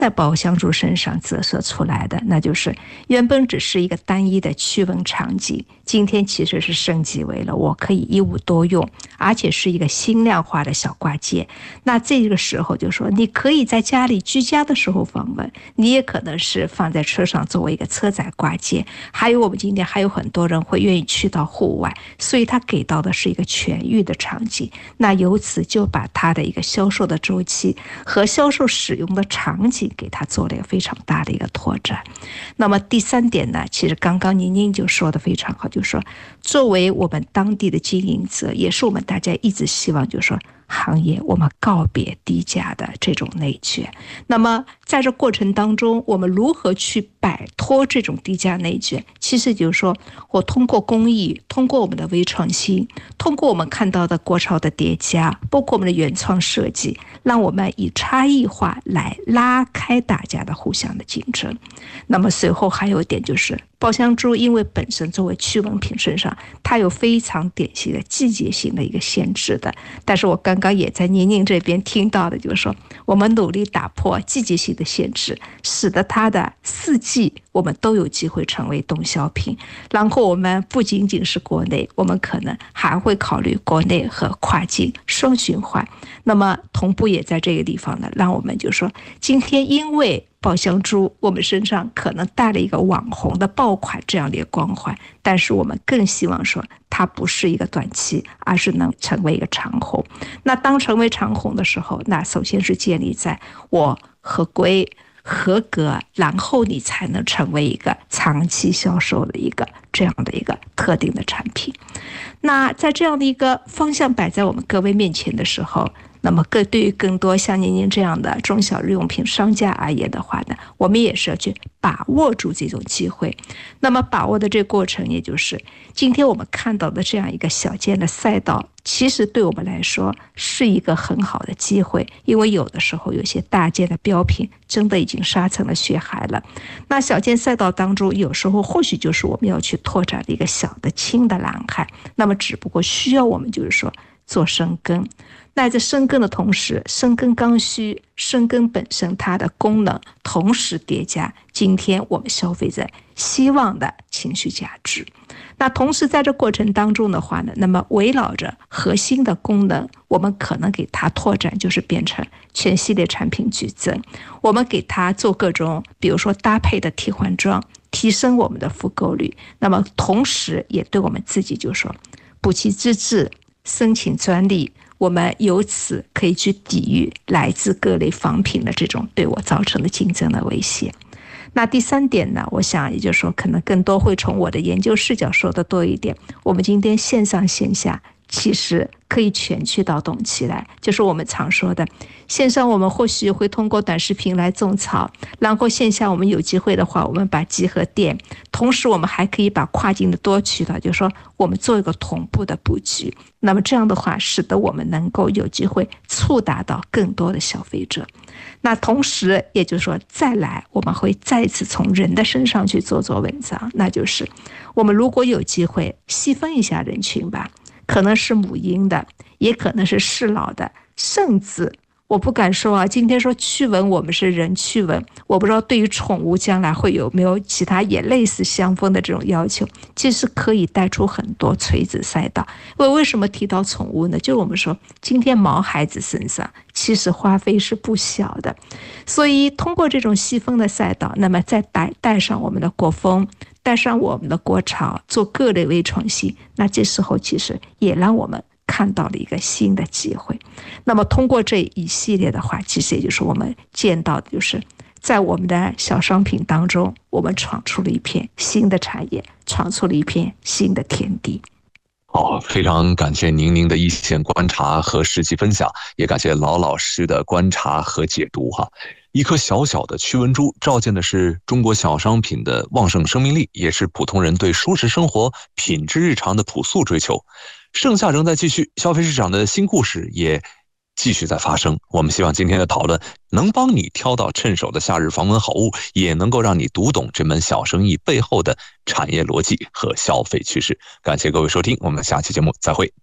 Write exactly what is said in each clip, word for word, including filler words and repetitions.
在宝香珠身上折射出来的，那就是原本只是一个单一的驱蚊场景，今天其实是升级为了我可以一物多用，而且是一个轻量化的小挂件。那这个时候就说你可以在家里居家的时候防蚊，你也可能是放在车上作为一个车载挂件，还有我们今天还有很多人会愿意去到户外，所以它给到的是一个全域的场景。那由此就把它的一个销售的周期和销售使用的场景给它做了一个非常大的一个拓展。那么第三点呢，其实刚刚宁宁就说的非常好，就是说作为我们当地的经营者，也是我们大家一直希望就是说行业我们告别低价的这种内卷。那么在这过程当中，我们如何去摆脱这种低价内卷？其实就是说我通过工艺，通过我们的微创新，通过我们看到的国潮的叠加，包括我们的原创设计，让我们以差异化来拉开大家的互相的竞争。那么随后还有一点就是宝香珠因为本身作为驱蚊品身上它有非常典型的季节性的一个限制的，但是我刚刚也在宁宁这边听到的就是说我们努力打破季节性的限制，使得它的四季我们都有机会成为动销品。然后我们不仅仅是国内，我们可能还会考虑国内和跨境双循环。那么同步也在这个地方呢，让我们就说今天因为宝香珠我们身上可能带了一个网红的爆款这样的一个光环，但是我们更希望说它不是一个短期，而是能成为一个长红。那当成为长红的时候，那首先是建立在我合规合格，然后你才能成为一个长期销售的一个这样的一个特定的产品。那在这样的一个方向摆在我们各位面前的时候，那么更对于更多像您您这样的中小日用品商家而言的话呢，我们也是要去把握住这种机会。那么把握的这个过程，也就是今天我们看到的这样一个小件的赛道，其实对我们来说是一个很好的机会，因为有的时候有些大件的标品真的已经杀成了血海了。那小件赛道当中，有时候或许就是我们要去拓展的一个小的轻的蓝海，那么只不过需要我们就是说做深耕。那在深耕的同时，深耕刚需，深耕本身它的功能同时叠加今天我们消费者希望的情绪价值。那同时在这过程当中的话呢，那么围绕着核心的功能，我们可能给它拓展，就是变成全系列产品矩阵，我们给它做各种比如说搭配的替换装，提升我们的复购率。那么同时也对我们自己就说补齐资质，申请专利，我们由此可以去抵御来自各类仿品的这种对我造成的竞争的威胁。那第三点呢，我想也就是说可能更多会从我的研究视角说的多一点，我们今天线上线下其实可以全渠道动起来，就是我们常说的线上我们或许会通过短视频来种草，然后线下我们有机会的话我们把集合店，同时我们还可以把跨境的多渠道，就是说我们做一个同步的布局。那么这样的话使得我们能够有机会触达到更多的消费者。那同时也就是说再来我们会再次从人的身上去做做文章，那就是我们如果有机会细分一下人群吧，可能是母婴的，也可能是适老的，甚至我不敢说啊，今天说驱蚊我们是人驱蚊，我不知道对于宠物将来会有没有其他也类似相风的这种要求，其实可以带出很多垂直赛道。因为为什么提到宠物呢，就是我们说今天毛孩子身上其实花费是不小的，所以通过这种细分的赛道，那么再带带上我们的国风，带上我们的国潮，做各类微创新，那这时候其实也让我们看到了一个新的机会。那么通过这一系列的话，其实也就是我们见到的就是在我们的小商品当中，我们闯出了一片新的产业，闯出了一片新的天地。 好、哦，非常感谢宁宁的一线观察和实际分享，也感谢老老师的观察和解读哈。一颗小小的驱蚊珠，照见的是中国小商品的旺盛生命力，也是普通人对舒适生活、品质日常的朴素追求。盛夏仍在继续，消费市场的新故事也继续在发生。我们希望今天的讨论能帮你挑到趁手的夏日防蚊好物，也能够让你读懂这门小生意背后的产业逻辑和消费趋势。感谢各位收听，我们下期节目再会。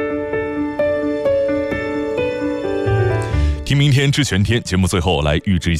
听明天知全天节目最后来预知一下